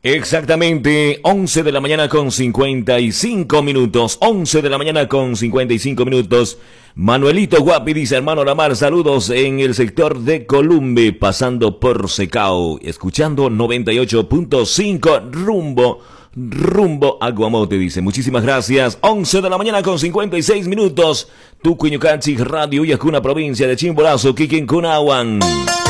Exactamente, 11 de la mañana con 55 minutos, 11 de la mañana con 55 minutos. Manuelito Guapi dice, hermano Lamar, saludos en el sector de Columbe, pasando por Secao, escuchando 98.5 rumbo a Guamote, dice. Muchísimas gracias. 11 de la mañana con 56 minutos. Tucuñucanchi Radio Yacuna, provincia de Chimborazo, Quiquincunahuan.